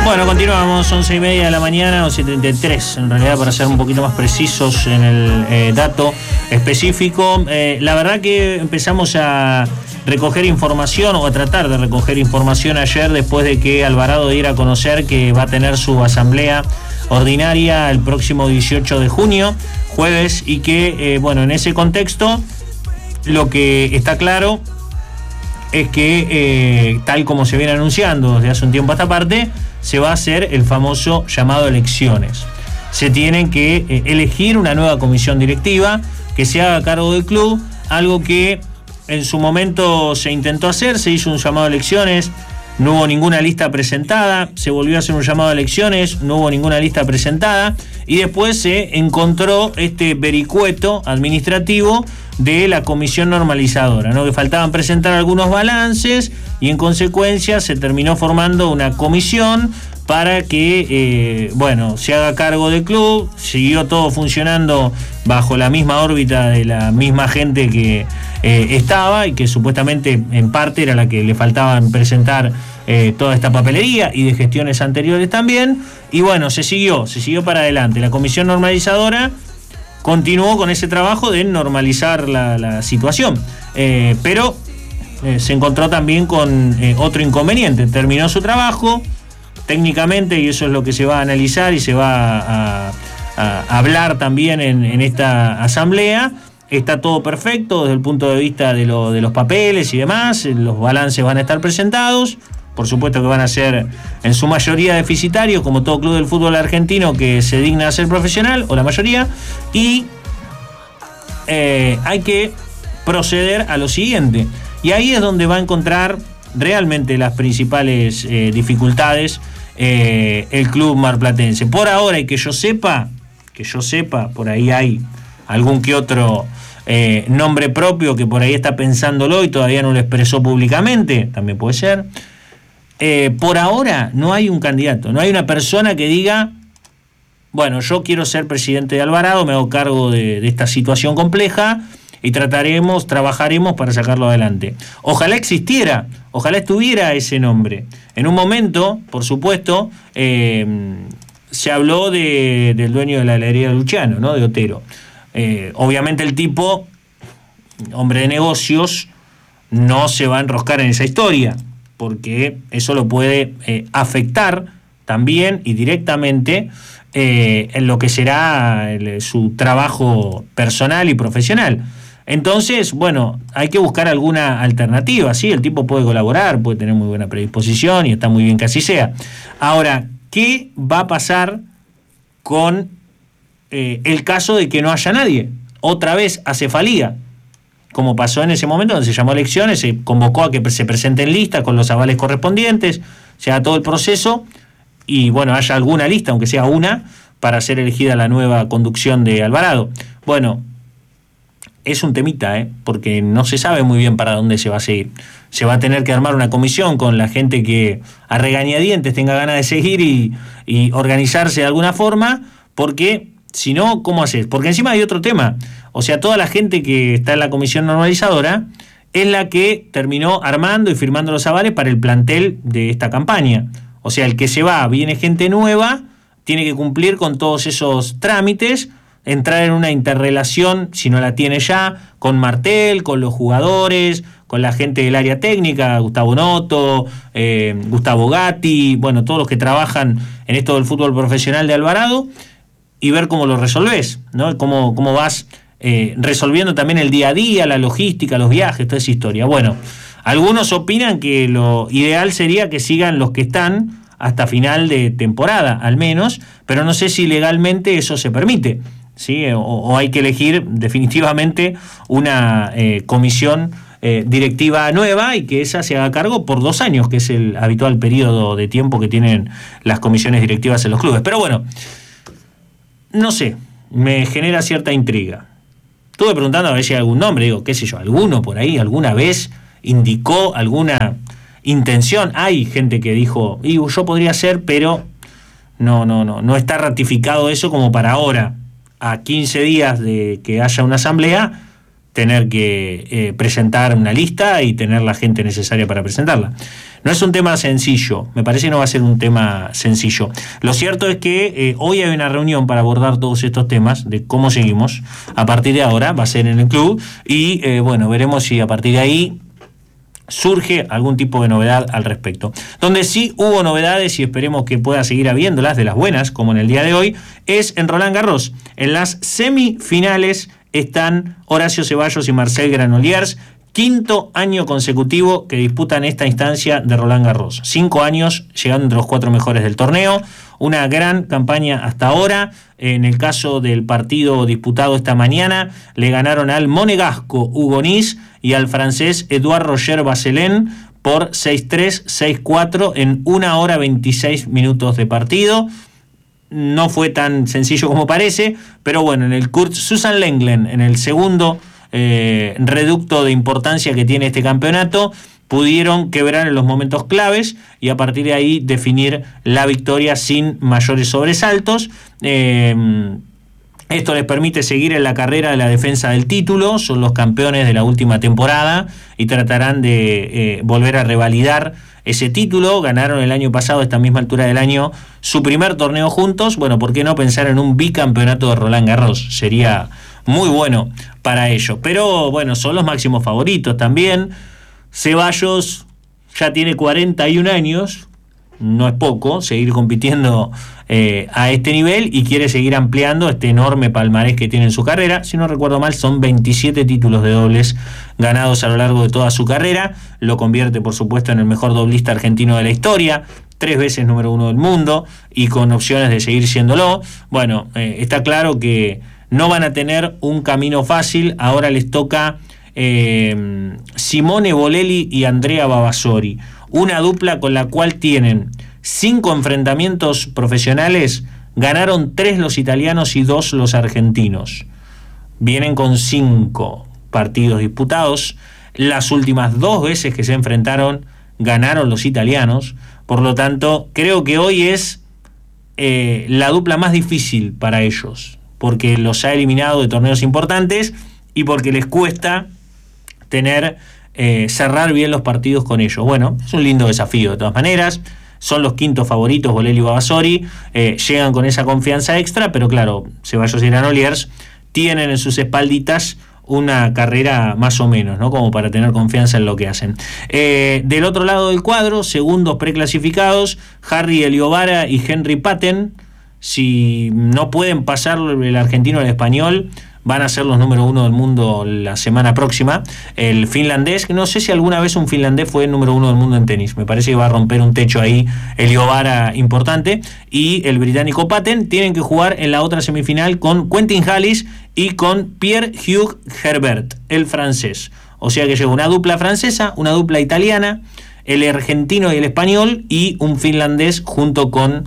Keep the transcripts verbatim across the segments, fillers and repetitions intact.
Bueno, continuamos, once y media de la mañana, once y treinta y tres, en realidad, para ser un poquito más precisos en el eh, dato específico. Eh, la verdad que empezamos a recoger información, o a tratar de recoger información ayer, después de que Alvarado diera a conocer que va a tener su asamblea ordinaria el próximo dieciocho de junio, jueves, y que, eh, bueno, en ese contexto, lo que está claro es que, eh, tal como se viene anunciando desde hace un tiempo a esta parte, se va a hacer el famoso llamado elecciones. Se tienen que eh, elegir una nueva comisión directiva que se haga cargo del club, algo que en su momento se intentó hacer, se hizo un llamado a elecciones, no hubo ninguna lista presentada, se volvió a hacer un llamado a elecciones, no hubo ninguna lista presentada, y después se encontró este vericueto administrativo de la comisión normalizadora, ¿no? Que faltaban presentar algunos balances y en consecuencia se terminó formando una comisión para que, eh, bueno, se haga cargo del club. Siguió todo funcionando bajo la misma órbita de la misma gente que eh, estaba y que supuestamente en parte era la que le faltaban presentar eh, toda esta papelería, y de gestiones anteriores también. Y bueno, se siguió, se siguió para adelante. La comisión normalizadora continuó con ese trabajo de normalizar la, la situación, eh, pero eh, se encontró también con eh, otro inconveniente. Terminó su trabajo técnicamente, y eso es lo que se va a analizar y se va a, a, a hablar también en, en esta asamblea. Está todo perfecto desde el punto de vista de, lo, de los papeles y demás, los balances van a estar presentados. Por supuesto que van a ser en su mayoría deficitarios, como todo club del fútbol argentino que se digna a ser profesional, o la mayoría, y eh, hay que proceder a lo siguiente. Y ahí es donde va a encontrar realmente las principales eh, dificultades eh, el club marplatense. Por ahora, y que yo sepa, que yo sepa, por ahí hay algún que otro eh, nombre propio que por ahí está pensándolo y todavía no lo expresó públicamente, también puede ser. Eh, por ahora no hay un candidato, no hay una persona que diga, bueno, yo quiero ser presidente de Alvarado, me hago cargo de, de esta situación compleja y trataremos, trabajaremos para sacarlo adelante. Ojalá existiera, ojalá estuviera ese nombre. En un momento, por supuesto, eh, se habló de, del dueño de la heladería Luciano, ¿no? De Otero. Eh, obviamente el tipo, hombre de negocios, no se va a enroscar en esa historia, porque eso lo puede eh, afectar también y directamente eh, en lo que será el, su trabajo personal y profesional. Entonces, bueno, hay que buscar alguna alternativa, ¿sí? El tipo puede colaborar, puede tener muy buena predisposición y está muy bien que así sea. Ahora, ¿qué va a pasar con eh, el caso de que no haya nadie? Otra vez acefalía, como pasó en ese momento donde se llamó a elecciones, se convocó a que se presenten listas con los avales correspondientes, se haga todo el proceso y, bueno, haya alguna lista, aunque sea una, para ser elegida la nueva conducción de Alvarado. Bueno, es un temita, ¿eh? Porque no se sabe muy bien para dónde se va a seguir. Se va a tener que armar una comisión con la gente que a regañadientes tenga ganas de seguir y, y organizarse de alguna forma, porque si no, ¿cómo haces? Porque encima hay otro tema. O sea, toda la gente que está en la comisión normalizadora es la que terminó armando y firmando los avales para el plantel de esta campaña. O sea, el que se va, viene gente nueva, tiene que cumplir con todos esos trámites, entrar en una interrelación, si no la tiene ya, con Martel, con los jugadores, con la gente del área técnica, Gustavo Noto, eh, Gustavo Gatti, bueno, todos los que trabajan en esto del fútbol profesional de Alvarado, y ver cómo lo resolvés, ¿no? Cómo, cómo vas eh, resolviendo también el día a día, la logística, los viajes, toda esa historia. Bueno, algunos opinan que lo ideal sería que sigan los que están hasta final de temporada, al menos, pero no sé si legalmente eso se permite, ¿sí? O, o hay que elegir definitivamente una eh, comisión eh, directiva nueva y que esa se haga cargo por dos años, que es el habitual periodo de tiempo que tienen las comisiones directivas en los clubes. Pero bueno, no sé, me genera cierta intriga. Estuve preguntando a ver si hay algún nombre, digo, qué sé yo, alguno por ahí, alguna vez indicó alguna intención. Hay gente que dijo, y yo podría ser, pero no, no, no, no está ratificado eso como para ahora, a quince días de que haya una asamblea, tener que eh, presentar una lista y tener la gente necesaria para presentarla. no es un tema sencillo, me parece que no va a ser un tema sencillo. Lo cierto es que eh, hoy hay una reunión para abordar todos estos temas de cómo seguimos a partir de ahora, va a ser en el club, y eh, bueno, veremos si a partir de ahí surge algún tipo de novedad al respecto. Donde sí hubo novedades y esperemos que pueda seguir habiéndolas, de las buenas, como en el día de hoy, es en Roland Garros. En las semifinales están Horacio Ceballos y Marcel Granollers, quinto año consecutivo que disputan esta instancia de Roland Garros. Cinco años llegando entre los cuatro mejores del torneo. Una gran campaña hasta ahora. En el caso del partido disputado esta mañana, le ganaron al monegasco Hugo Nis y al francés Edouard Roger Vasselin por seis tres, seis cuatro en una hora veintiséis minutos de partido. No fue tan sencillo como parece, pero bueno, en el Kurt Susan Lenglen, en el segundo eh, reducto de importancia que tiene este campeonato, pudieron quebrar en los momentos claves y a partir de ahí definir la victoria sin mayores sobresaltos. Eh, esto les permite seguir en la carrera de la defensa del título, son los campeones de la última temporada y tratarán de eh, volver a revalidar ese título. Ganaron el año pasado, a esta misma altura del año, su primer torneo juntos. Bueno, ¿por qué no pensar en un bicampeonato de Roland Garros? Sería muy bueno para ellos. Pero bueno, son los máximos favoritos también. Ceballos ya tiene cuarenta y un años, no es poco seguir compitiendo eh, a este nivel y quiere seguir ampliando este enorme palmarés que tiene en su carrera. Si no recuerdo mal, son veintisiete títulos de dobles ganados a lo largo de toda su carrera. Lo convierte, por supuesto, en el mejor doblista argentino de la historia, tres veces número uno del mundo y con opciones de seguir siéndolo. Bueno, eh, está claro que no van a tener un camino fácil. Ahora les toca Eh, Simone Bolelli y Andrea Vavasori, una dupla con la cual tienen cinco enfrentamientos profesionales. Ganaron tres los italianos y dos los argentinos. Vienen con cinco partidos disputados. Las últimas dos veces que se enfrentaron ganaron los italianos. Por lo tanto, creo que hoy es eh, la dupla más difícil para ellos, porque los ha eliminado de torneos importantes y porque les cuesta tener, eh, cerrar bien los partidos con ellos. Bueno, es un lindo desafío de todas maneras. Son los quintos favoritos, Bolelli y Vavasori, eh, llegan con esa confianza extra, pero claro, Ceballos y Granollers tienen en sus espalditas una carrera más o menos, ¿no? Como para tener confianza en lo que hacen. Eh, del otro lado del cuadro, segundos preclasificados, Harry Eliobara y Henry Patten. Si no pueden pasar el argentino al español, van a ser los número uno del mundo la semana próxima. El finlandés, no sé si alguna vez un finlandés fue el número uno del mundo en tenis, me parece que va a romper un techo ahí Eliobara importante, y el británico Patten. Tienen que jugar en la otra semifinal con Quentin Halys y con Pierre-Hugh Herbert, el francés. O sea que llega una dupla francesa, una dupla italiana, el argentino y el español, y un finlandés junto con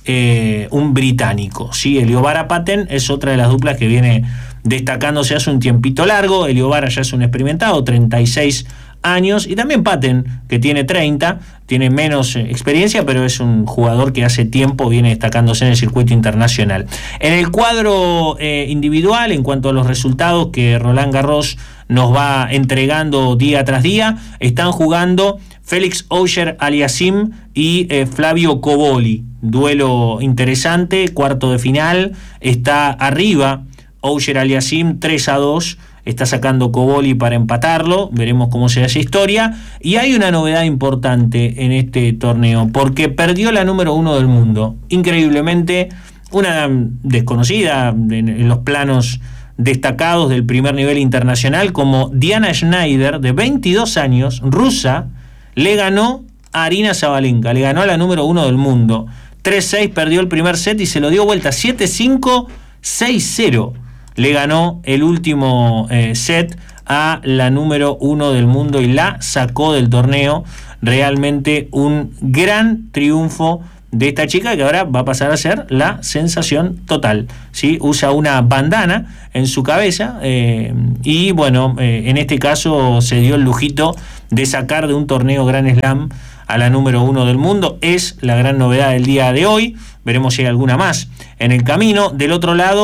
eh, un británico. ¿Sí? Eliobara Patten es otra de las duplas que viene destacándose hace un tiempito largo. Eliobara ya es un experimentado, treinta y seis años, y también Patten, que tiene treinta, tiene menos eh, experiencia, pero es un jugador que hace tiempo viene destacándose en el circuito internacional. En el cuadro eh, individual, en cuanto a los resultados que Roland Garros nos va entregando día tras día, están jugando Félix Auger-Aliassime y eh, Flavio Cobolli. Duelo interesante, cuarto de final, está arriba Auger-Aliassime tres a dos, está sacando Cobolli para empatarlo, veremos cómo se da esa historia. Y hay una novedad importante en este torneo, porque perdió la número uno del mundo, increíblemente, una desconocida en los planos destacados del primer nivel internacional, como Diana Schneider, de veintidós años, rusa, le ganó a Arina Sabalenka, le ganó a la número uno del mundo. tres seis, perdió el primer set y se lo dio vuelta siete cinco, seis cero. Le ganó el último eh, set a la número uno del mundo y la sacó del torneo. Realmente un gran triunfo de esta chica, que ahora va a pasar a ser la sensación total, ¿sí? Usa una bandana en su cabeza eh, y bueno, eh, en este caso se dio el lujito de sacar de un torneo Grand Slam a la número uno del mundo. Es la gran novedad del día de hoy. Veremos si hay alguna más en el camino. Del otro lado,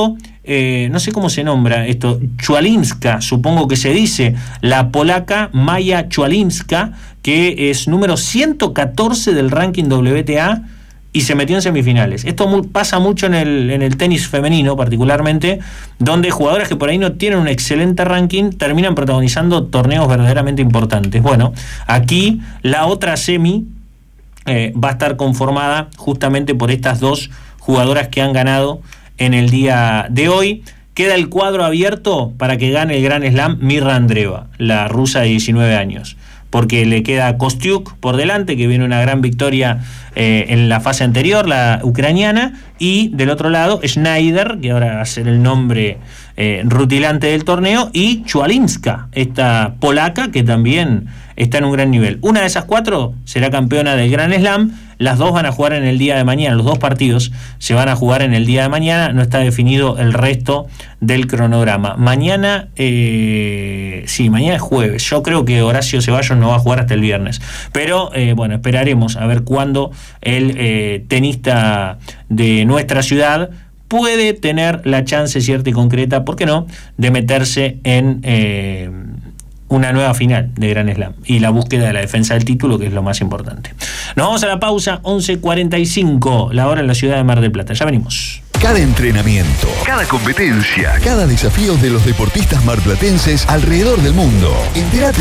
eh, no sé cómo se nombra esto, Chualinska, supongo que se dice, la polaca Maya Chualinska, que es número ciento catorce del ranking W T A y se metió en semifinales. Esto mu- pasa mucho en el, en el tenis femenino, particularmente, donde jugadoras que por ahí no tienen un excelente ranking terminan protagonizando torneos verdaderamente importantes. Bueno, aquí la otra semi eh, va a estar conformada justamente por estas dos jugadoras que han ganado en el día de hoy. Queda el cuadro abierto para que gane el Grand Slam Mirra Andreeva, la rusa de diecinueve años, porque le queda Kostyuk por delante, que viene una gran victoria eh, en la fase anterior, la ucraniana, y del otro lado Schneider, que ahora va a ser el nombre eh, rutilante del torneo, y Chualinska, esta polaca que también está en un gran nivel. Una de esas cuatro será campeona del Grand Slam. Las dos van a jugar en el día de mañana, los dos partidos se van a jugar en el día de mañana, no está definido el resto del cronograma. Mañana, eh, sí, mañana es jueves, yo creo que Horacio Ceballos no va a jugar hasta el viernes, pero eh, bueno, esperaremos a ver cuándo el eh, tenista de nuestra ciudad puede tener la chance cierta y concreta, ¿por qué no?, de meterse en Eh, una nueva final de Grand Slam y la búsqueda de la defensa del título, que es lo más importante. Nos vamos a la pausa, once cuarenta y cinco, la hora en la ciudad de Mar del Plata. Ya venimos. Cada entrenamiento, cada competencia, cada desafío de los deportistas marplatenses alrededor del mundo. Entérate